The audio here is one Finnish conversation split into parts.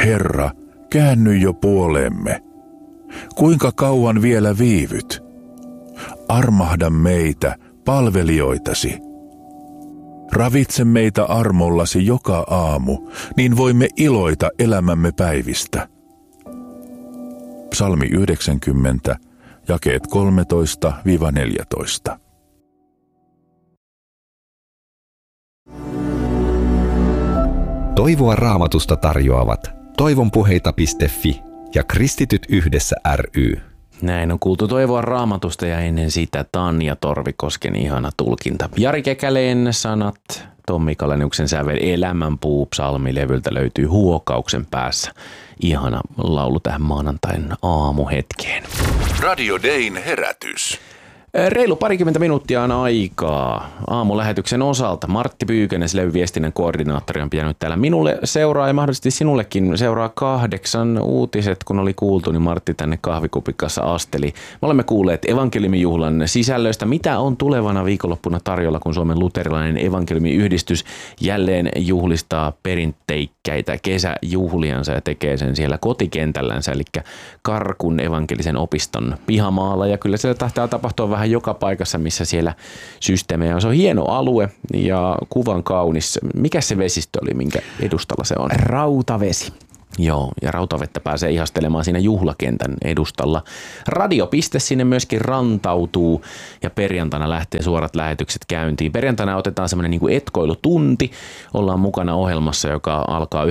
Herra, käänny jo puoleemme. Kuinka kauan vielä viivyt? Armahda meitä, palvelijoitasi. Ravitse meitä armollasi joka aamu, niin voimme iloita elämämme päivistä. Psalmi 90, jakeet 13-14. Toivoa Raamatusta tarjoavat toivonpuheita.fi ja Kristityt yhdessä ry. Näin on kuultu Toivoa Raamatusta ja ennen sitä Tanja Torvikosken ihana tulkinta. Jari Kekäleen sanat, Tommi Kaleniuksen sävel Elämänpuu -psalmilevyltä löytyy Huokauksen päässä. Ihana laulu tähän maanantain aamuhetkeen. Radio Dayn herätys. Reilu parikymmentä minuuttia on aikaa aamulähetyksen osalta. Martti Pyykönen, Levy-viestinnän koordinaattori, on pitänyt täällä minulle seuraa ja mahdollisesti sinullekin seuraa 8 uutiset. Kun oli kuultu, niin Martti tänne kahvikupikassa asteli. Me olemme kuulleet evankeliumijuhlan sisällöistä. Mitä on tulevana viikonloppuna tarjolla, kun Suomen luterilainen evankeliumiyhdistys jälleen juhlistaa perinteikkäitä kesäjuhliansa ja tekee sen siellä kotikentällänsä, eli Karkun evankelisen opiston pihamaalla. Ja kyllä siellä tahtoo tapahtua vähän joka paikassa, missä siellä systeemejä on. Se on hieno alue ja kuvan kaunis. Mikä se vesistö oli, minkä edustalla se on? Rautavesi. Joo, ja rautavettä pääsee ihastelemaan siinä juhlakentän edustalla. Radiopiste sinne myöskin rantautuu ja perjantaina lähtee suorat lähetykset käyntiin. Perjantaina otetaan semmoinen niin kuin etkoilutunti. Ollaan mukana ohjelmassa, joka alkaa 19.15.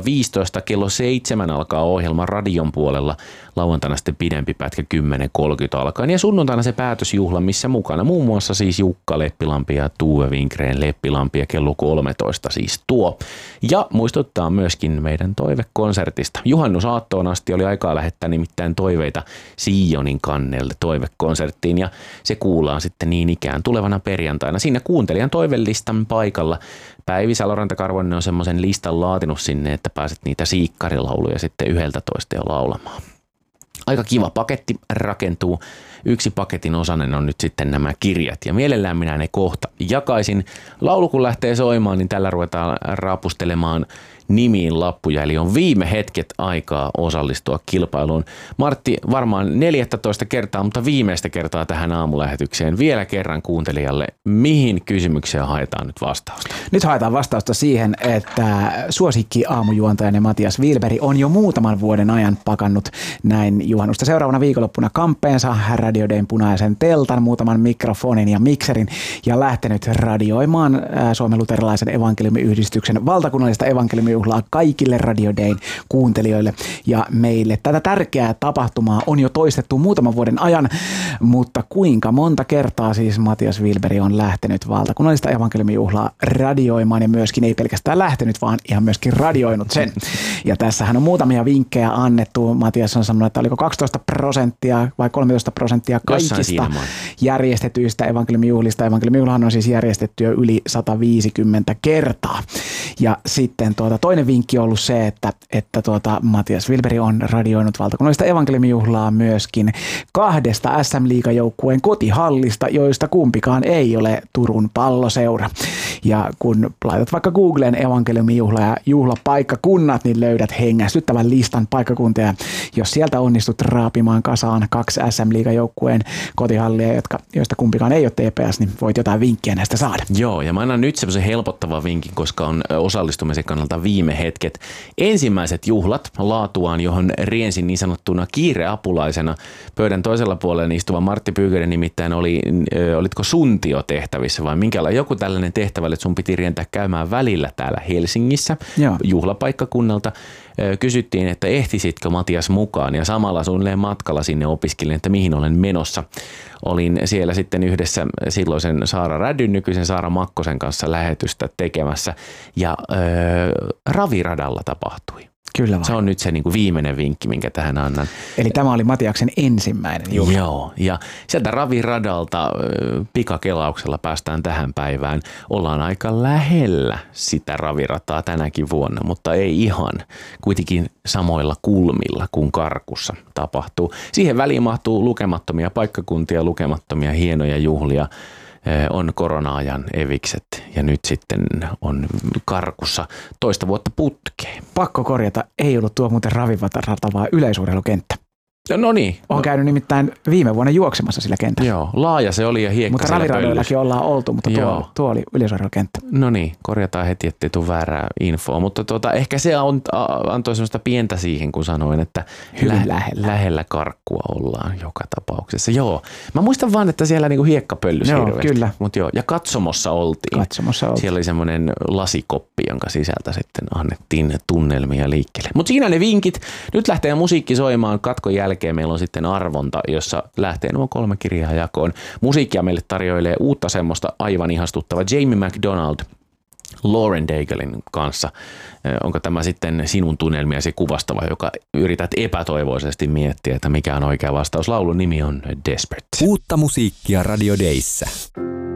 Kello 7 alkaa ohjelma radion puolella. Lauantaina sitten pidempi pätkä 10.30 alkaen. Ja sunnuntaina se päätösjuhla, missä mukana muun muassa siis Jukka Leppilampi ja Tuve Vinkreen Leppilampi ja kello 13 siis tuo. Ja muistuttaa myöskin meidän toivekonsertista. Juhannusaattoon asti oli aikaa lähettää nimittäin toiveita Sionin kannelle toivekonserttiin ja se kuullaan sitten niin ikään tulevana perjantaina. Siinä kuuntelijan toivelistan paikalla Päivi Saloranta-Karvonen on semmoisen listan laatinut sinne, että pääset niitä siikkarilauluja sitten 11 jo laulamaan. Aika kiva paketti rakentuu. Yksi paketin osanen on nyt sitten nämä kirjat ja mielellään minä ne kohta jakaisin. Laulu kun lähtee soimaan, niin tällä ruvetaan rapustelemaan nimiin lappuja, eli on viime hetket aikaa osallistua kilpailuun. Martti, varmaan 14 kertaa, mutta viimeistä kertaa tähän aamulähetykseen vielä kerran kuuntelijalle. Mihin kysymykseen haetaan nyt vastausta? Nyt haetaan vastausta siihen, että suosikki aamujuontajanne Matias Wilberg on jo muutaman vuoden ajan pakannut näin juhannusta seuraavana viikonloppuna kamppeensa Radio Dayn punaisen teltan, muutaman mikrofonin ja mikserin ja lähtenyt radioimaan Suomen luterilaisen evankeliumiyhdistyksen valtakunnallista evankeliumijuhlaa kaikille Radio Dayn kuuntelijoille ja meille. Tätä tärkeää tapahtumaa on jo toistettu muutaman vuoden ajan, mutta kuinka monta kertaa siis Matias Wilberg on lähtenyt valtakunnallista evankeliumijuhlaa radioimaan ja myöskin ei pelkästään lähtenyt, vaan ihan myöskin radioinut sen. Ja tässähän on muutamia vinkkejä annettu. Matias on sanonut, että oliko 12% vai 13% kaikista järjestetyistä evankeliumijuhlista. Evankeliumijuhlahan on siis järjestetty jo yli 150 kertaa. Ja sitten toinen vinkki on ollut se, että Matias Wilberg on radioinut valtakunnallista evankeliumijuhlaa myöskin 2 SM-liigajoukkueen kotihallista, joista kumpikaan ei ole Turun Palloseura. Ja kun laitat vaikka Googleen evankeliumijuhla ja juhlapaikkakunnat, niin löydät hengästyttävän listan paikkakuntia. Jos sieltä onnistut raapimaan kasaan 2 SM-liigajoukkueen kotihallia, joista kumpikaan ei ole TPS, niin voit jotain vinkkiä näistä saada. Joo, ja mä annan nyt semmoisen helpottavan vinkin, koska on osallistumisen kannalta viime hetket. Ensimmäiset juhlat laatuaan, johon riensin niin sanottuna kiireapulaisena. Pöydän toisella puolella istuva Martti Pyykönen nimittäin olitko suntiotehtävissä vai minkälainen joku tällainen tehtävä, että sun piti rientää käymään välillä täällä Helsingissä juhlapaikkakunnalta. Kysyttiin, että ehtisitkö Matias mukaan ja samalla suunnilleen matkalla sinne opiskelin, että mihin olen menossa. Olin siellä sitten yhdessä silloisen Saara Rädyn, nykyisen Saara Makkosen kanssa lähetystä tekemässä ja raviradalla tapahtui. Kyllä vaan. Se on nyt se niin kuin viimeinen vinkki, minkä tähän annan. Eli tämä oli Matiaksen ensimmäinen juhla. Joo, ja sieltä raviradalta pikakelauksella päästään tähän päivään. Ollaan aika lähellä sitä ravirataa tänäkin vuonna, mutta ei ihan. Kuitenkin samoilla kulmilla kuin Karkussa tapahtuu. Siihen väliin mahtuu lukemattomia paikkakuntia, lukemattomia hienoja juhlia. on korona-ajan evikset ja nyt sitten on karkussa toista vuotta putkeen. Pakko korjata, ei ollut tuo muuten Ravivaara-rata, vaan yleisurheilukenttä. No niin. Olen käynyt nimittäin viime vuonna juoksemassa sillä kentällä. Joo, laaja se oli ja hiekka mutta siellä pöllys. raviradoillakin ollaan oltu, mutta tuo oli yleisurheilukenttä. No niin, korjataan heti, ettei tule väärää infoa, mutta ehkä se antoi sellaista pientä siihen, kun sanoin, että lähellä karkkua ollaan joka tapauksessa. Joo, mä muistan vaan, että siellä niinku hiekka pöllys hirveästi. Kyllä. Ja katsomossa oltiin. Siellä oli semmoinen lasikoppi, jonka sisältä sitten annettiin tunnelmia liikkeelle. Mutta siinä ne vinkit. Nyt lähtee musiikki soimaan katkon jälkeen. Meillä on sitten arvonta, jossa lähtee nuo 3 kirjaa jakoon. Musiikkia meille tarjoilee uutta semmoista aivan ihastuttava Jamie McDonald Lauren Daiglein kanssa. Onko tämä sitten sinun tunnelmiasi kuvastava, joka yrität epätoivoisesti miettiä, että mikä on oikea vastaus? Laulun nimi on Desperate. Uutta musiikkia Radio Dayssä.